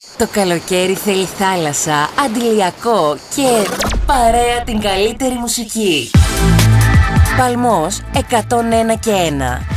Το καλοκαίρι θέλει θάλασσα, αντιλιακό και παρέα την καλύτερη μουσική. Παλμός 101 και 1.